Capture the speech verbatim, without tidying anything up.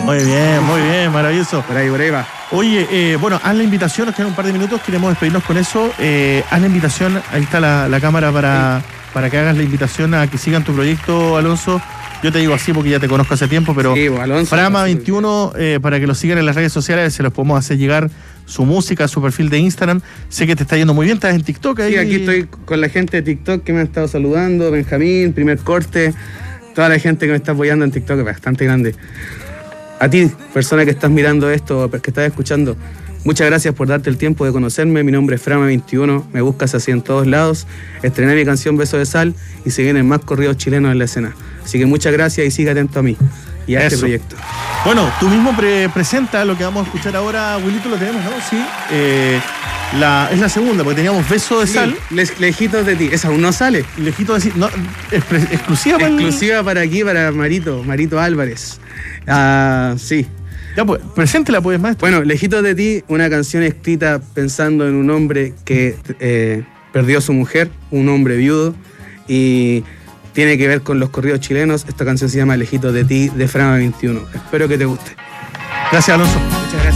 Muy bien, muy bien, maravilloso. Por ahí, por ahí va. Oye, eh, bueno, haz la invitación, nos quedan un par de minutos, queremos despedirnos con eso. Eh, haz la invitación, ahí está la, la cámara para, sí. para que hagas la invitación a que sigan tu proyecto, Alonso. Yo te digo así porque ya te conozco hace tiempo, pero sí, Alonso, Frama veintiuno, eh, para que lo sigan en las redes sociales, se los podemos hacer llegar su música, su perfil de Instagram. Sé que te está yendo muy bien, estás en TikTok ahí. Sí, aquí estoy con la gente de TikTok que me ha estado saludando, Benjamín, Primer Corte, toda la gente que me está apoyando en TikTok, es bastante grande. A ti, persona que estás mirando esto, que estás escuchando, muchas gracias por darte el tiempo de conocerme. Mi nombre es Frama veintiuno, me buscas así en todos lados. Estrené mi canción Beso de Sal y se vienen más corridos chilenos en la escena. Así que muchas gracias y sigue atento a mí y a Eso. este proyecto. Bueno, tú mismo pre presenta lo que vamos a escuchar ahora, Wilito, lo tenemos, ¿no? Sí. Eh, la, es la segunda, porque teníamos Beso de sí, Sal. Les, lejitos de ti, esa aún no sale. Lejitos de ti, no, exclusiva para Exclusiva el... para aquí, para Marito, Marito Álvarez. Ah, sí. Ya, pues, preséntela, pues, maestro. Bueno, Lejitos de ti, una canción escrita pensando en un hombre que eh, perdió a su mujer, un hombre viudo, y tiene que ver con los corridos chilenos. Esta canción se llama Lejitos de ti, de Frama veintiuno. Espero que te guste. Gracias, Alonso. Muchas gracias.